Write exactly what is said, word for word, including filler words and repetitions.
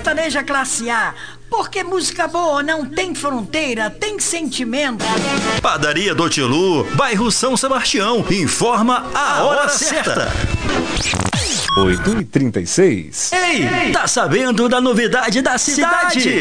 sertaneja classe A. Porque música boa não tem fronteira, tem sentimento. Padaria do Tilu, bairro São Sebastião, informa a hora certa. oito e trinta e seis. Ei, tá sabendo da novidade da cidade?